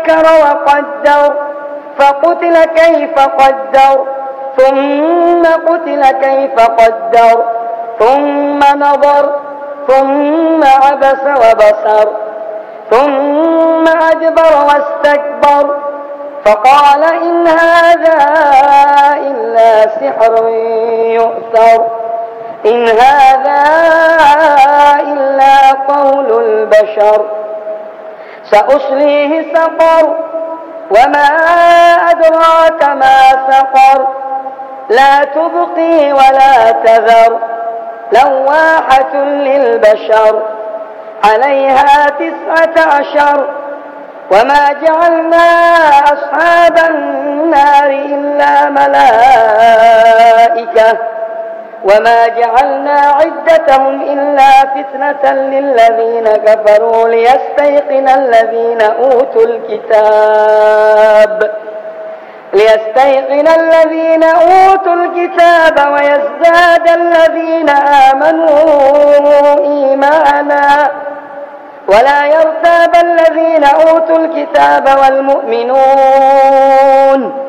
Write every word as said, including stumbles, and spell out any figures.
فكر وقدر فقتل كيف قدر ثم قتل كيف قدر ثم نظر ثم عبس وبصر ثم أدبر واستكبر فقال إن هذا إلا سحر يؤثر إن هذا إلا قول البشر سأصليه سقر وما أدراك ما سقر لا تبقي ولا تذر لواحة للبشر عليها تسعة عشر وما جعلنا أصحاب النار إلا ملائكة وما جعلنا عدتهم إلا فتنة للذين كفروا ليستيقن الذين أوتوا الكتاب ليستيقن الذين أوتوا الكتاب ويزداد الذين آمنوا إيمانا ولا يرتاب الذين أوتوا الكتاب والمؤمنون